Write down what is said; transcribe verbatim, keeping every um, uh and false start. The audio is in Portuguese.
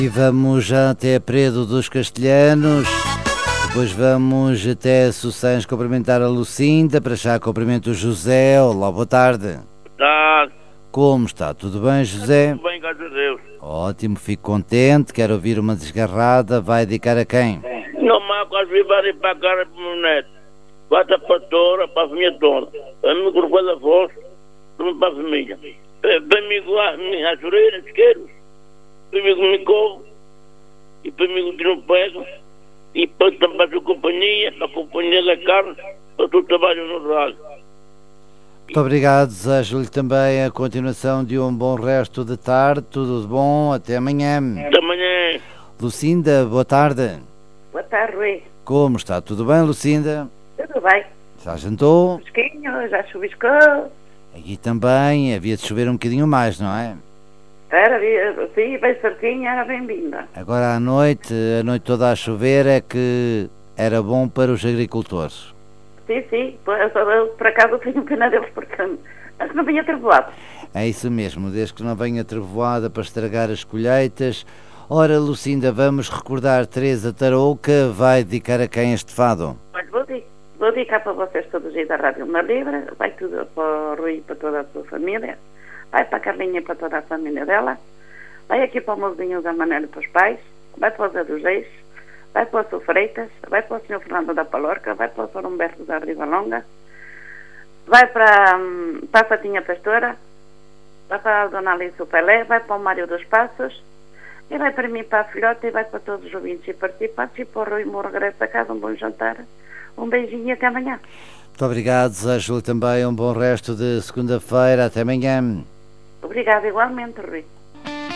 E vamos já até Predo dos Castelhanos, depois vamos até Sossães cumprimentar a Lucinda, para já cumprimento o José. Olá, boa tarde. Boa tarde. Como está? Tudo bem, José? Tudo bem, graças a Deus. Ótimo, fico contente, quero ouvir uma desgarrada, vai dedicar a quem? Não, mas quase vi para ir para a cara para o meu neto. Bata para a toda, para a família toda. Para mim, com o da voz, para a família. Para mim, com as orelhas, isqueiros. Para mim, com o Nicole. E para mim, com o que não pego. E para também para a sua companhia, para a companhia da carne, para o teu trabalho no rádio. Muito obrigado, desejo-lhe também a continuação de um bom resto de tarde, tudo de bom, até amanhã. Até amanhã. Lucinda, boa tarde. Boa tarde, Rui. Como está? Tudo bem, Lucinda? Tudo bem. Já jantou? Fresquinho, já chuviscou. Aqui também, havia de chover um bocadinho mais, não é? Era, sim, bem certinho, era bem-vinda. Agora à noite, a noite toda a chover, é que era bom para os agricultores. Sim, sim, por, eu, por acaso eu tenho pena deles porque mas não vinha trevoado. É isso mesmo, desde que não venha trevoada para estragar as colheitas. Ora, Lucinda, vamos recordar Teresa Tarouca, vai dedicar a quem este fado? Mas vou, vou dedicar para vocês todos aí da Rádio Mar Livre, vai tudo para o Rui e para toda a sua família, vai para a Carlinha e para toda a família dela, vai aqui para o mozinho da Manuel e para os pais, vai para o Zé dos Reis, vai para o Sr. Freitas, vai para o senhor Fernando da Palorca, vai para o senhor Humberto da Riva Longa, vai para, para a Fatinha Pastora, vai para a Dona Alice Pelé, vai para o Mário dos Passos, e vai para mim, para a filhota, e vai para todos os ouvintes e participantes, e para o Rui Moura, regresso a casa, um bom jantar, um beijinho e até amanhã. Muito obrigado, desejo-lhe também um bom resto de segunda-feira, até amanhã. Obrigada igualmente, Rui.